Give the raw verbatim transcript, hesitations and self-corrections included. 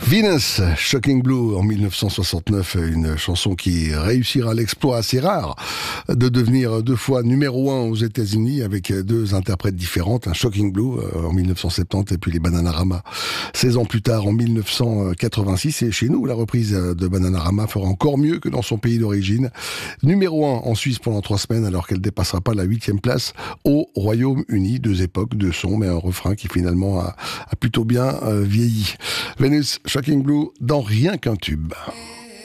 Venus, Shocking Blue en mille neuf cent soixante-neuf, une chanson qui réussira l'exploit assez rare de devenir deux fois numéro un aux États-Unis avec deux interprètes différentes, un Shocking Blue en mille neuf cent soixante-dix et puis les Bananarama seize ans plus tard en mille neuf cent quatre-vingt-six. Et chez nous, la reprise de Bananarama fera encore mieux que dans son pays d'origine. Numéro un en Suisse pendant trois semaines alors qu'elle ne dépassera pas la huitième place au Royaume-Uni. Deux époques, deux sons, mais un refrain qui finalement a, a plutôt bien euh, vieilli. Venus, Shocking Blue dans Rien qu'un tube.